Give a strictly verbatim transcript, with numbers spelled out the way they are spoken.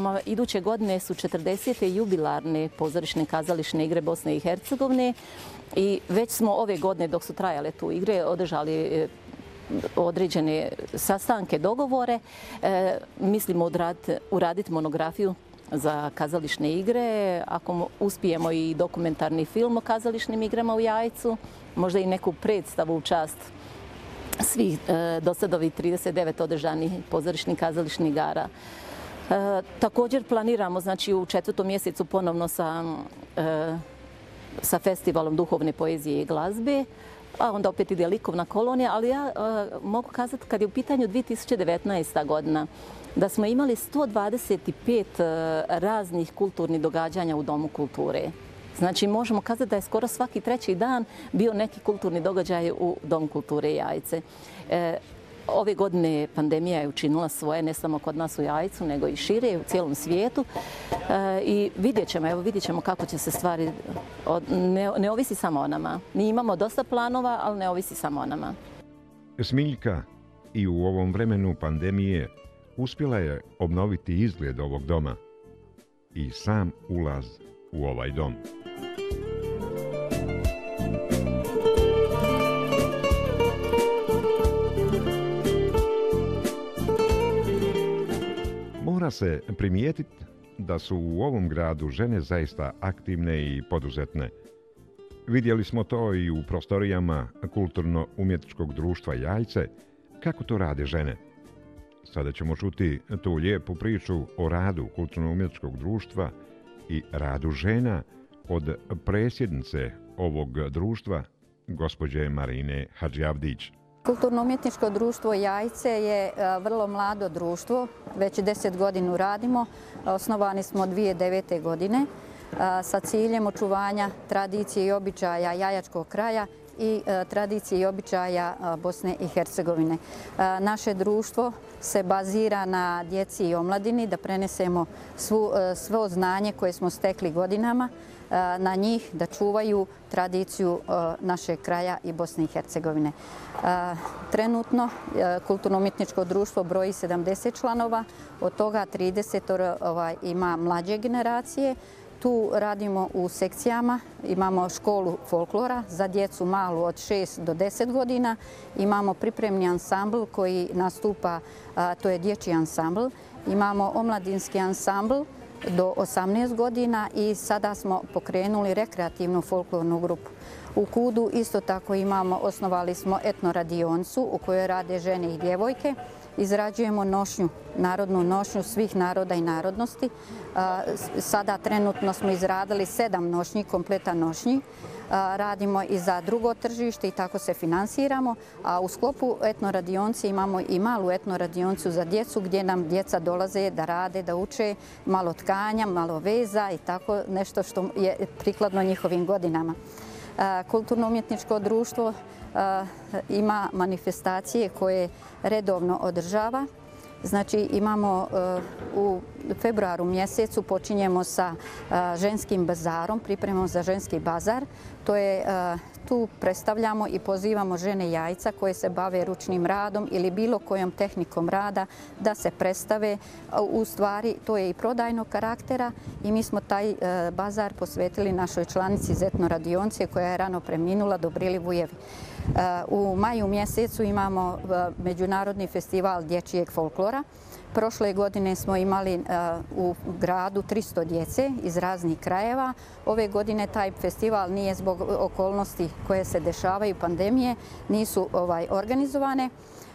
pripremama. Iduće godine su četrdesete jubilarne pozorišne kazališne igre Bosne i Hercegovine i već smo ove godine, dok su trajale tu igre, održali određene sastanke, dogovore. E, mislimo uraditi monografiju za kazališne igre, ako uspijemo i dokumentarni film o kazališnim igrama u Jajcu, možda i neku predstavu u čast svih e, do sad ovih trideset devet održanih pozorišnih kazališnih igara. E, također planiramo znači, u četvrtom mjesecu ponovno sa, e, sa festivalom duhovne poezije i glazbe, a onda opet ide likovna kolonija, ali ja e, mogu kazati kad je u pitanju dvije tisuće devetnaesta godina, da smo imali sto dvadeset pet raznih kulturnih događanja u Domu kulture. Znači, možemo kazati da je skoro svaki treći dan bio neki kulturni događaj u Domu kulture Jajce. E, ove godine pandemija je učinila svoje, ne samo kod nas u Jajcu, nego i šire u cijelom svijetu. E, I vidjet ćemo, evo vidjet ćemo kako će se stvari, od, ne, ne ovisi samo o nama. Mi imamo dosta planova, ali ne ovisi samo o nama. Smiljka i u ovom vremenu pandemije uspjela je obnoviti izgled ovog doma i sam ulaz u ovaj dom. Mora se primijetiti da su u ovom gradu žene zaista aktivne i poduzetne. Vidjeli smo to i u prostorijama Kulturno-umjetničkog društva Jajce, kako to rade žene. Sada ćemo čuti tu lijepu priču o radu Kulturno-umjetničkog društva i radu žena od predsjednice ovog društva, gospođe Marine Hadžiavdić. Kulturno-umjetničko društvo Jajce je vrlo mlado društvo, već deset godina radimo. Osnovani smo dvije tisuće devete. godine sa ciljem očuvanja tradicije i običaja jajačkog kraja i tradicije i običaja Bosne i Hercegovine. Naše društvo se bazira na djeci i omladini, da prenesemo svu, svo znanje koje smo stekli godinama na njih, da čuvaju tradiciju našeg kraja i Bosne i Hercegovine. Trenutno Kulturno-umjetničko društvo broji sedamdeset članova, od toga trideset ima mlađe generacije. Tu radimo u sekcijama, imamo školu folklora za djecu malu od šest do deset godina, imamo pripremni ansambl koji nastupa, to je dječji ansambl, imamo omladinski ansambl do osamnaest godina i sada smo pokrenuli rekreativnu folklornu grupu. U Kudu isto tako imamo, osnovali smo etnoradionicu u kojoj rade žene i djevojke. Izrađujemo nošnju, narodnu nošnju svih naroda i narodnosti. Sada trenutno smo izradili sedam nošnji, kompletan nošnji. Radimo i za drugo tržište i tako se finansiramo. A u sklopu etnoradionice imamo i malu etnoradionicu za djecu gdje nam djeca dolaze da rade, da uče malo tkanja, malo veza i tako nešto što je prikladno njihovim godinama. Kulturno-umjetničko društvo ima manifestacije koje redovno održava. Znači imamo u februaru mjesecu počinjemo sa ženskim bazarom, pripremom za ženski bazar. To je, tu predstavljamo i pozivamo žene Jajca koje se bave ručnim radom ili bilo kojom tehnikom rada da se predstave. U stvari to je i prodajnog karaktera i mi smo taj bazar posvetili našoj članici iz etnoradionice koja je rano preminula, Dobrili Vujevi. U maju mjesecu imamo Međunarodni festival dječjeg folklora. Prošle godine smo imali u gradu tristo djece iz raznih krajeva. Ove godine taj festival nije zbog okolnosti koje se dešavaju, pandemije, nisu ovaj, organizovane.